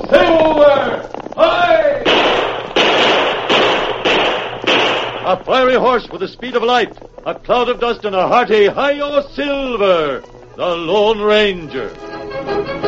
Silver! Hi! A fiery horse with the speed of light, a cloud of dust, and a hearty Hi-Yo Silver, the Lone Ranger.